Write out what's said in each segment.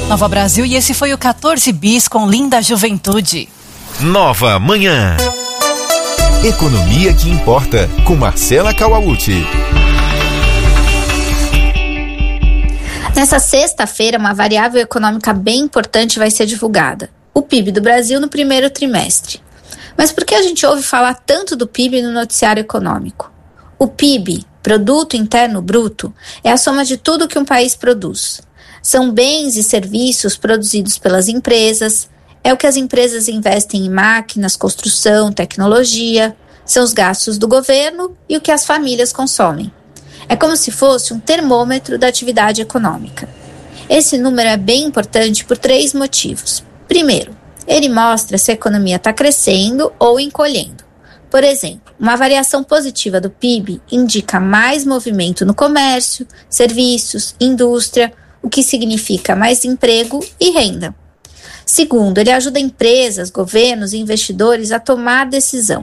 Nova Brasil, e esse foi o 14 Bis com Linda Juventude. Nova Manhã. Economia que importa, com Marcela Kawauchi. Nessa sexta-feira, uma variável econômica bem importante vai ser divulgada: o PIB do Brasil no primeiro trimestre. Mas por que a gente ouve falar tanto do PIB no noticiário econômico? O PIB, Produto Interno Bruto, é a soma de tudo que um país produz. São bens e serviços produzidos pelas empresas, é o que as empresas investem em máquinas, construção, tecnologia, são os gastos do governo e o que as famílias consomem. É como se fosse um termômetro da atividade econômica. Esse número é bem importante por 3 motivos. Primeiro, ele mostra se a economia está crescendo ou encolhendo. Por exemplo, uma variação positiva do PIB indica mais movimento no comércio, serviços, indústria, o que significa mais emprego e renda. Segundo, ele ajuda empresas, governos e investidores a tomar decisão.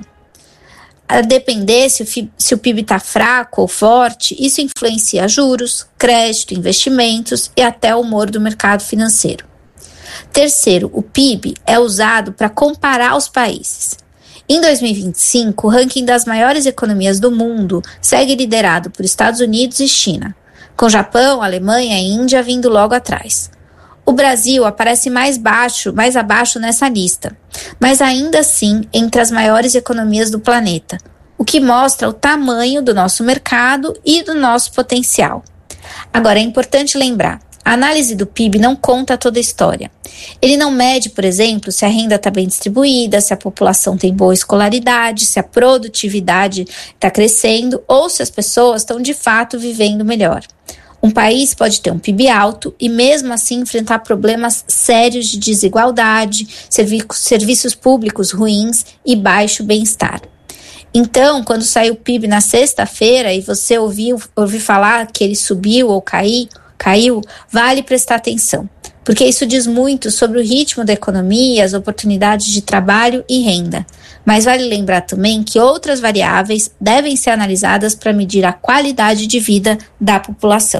A depender se o PIB está fraco ou forte, isso influencia juros, crédito, investimentos e até o humor do mercado financeiro. Terceiro, o PIB é usado para comparar os países. Em 2025, o ranking das maiores economias do mundo segue liderado por Estados Unidos e China, com Japão, Alemanha e Índia vindo logo atrás. O Brasil aparece mais abaixo nessa lista, mas ainda assim entre as maiores economias do planeta, o que mostra o tamanho do nosso mercado e do nosso potencial. Agora, é importante lembrar, a análise do PIB não conta toda a história. Ele não mede, por exemplo, se a renda está bem distribuída, se a população tem boa escolaridade, se a produtividade está crescendo ou se as pessoas estão de fato vivendo melhor. Um país pode ter um PIB alto e mesmo assim enfrentar problemas sérios de desigualdade, serviços públicos ruins e baixo bem-estar. Então, quando sair o PIB na sexta-feira e você ouvir falar que ele subiu ou caiu, vale prestar atenção, porque isso diz muito sobre o ritmo da economia, as oportunidades de trabalho e renda. Mas vale lembrar também que outras variáveis devem ser analisadas para medir a qualidade de vida da população.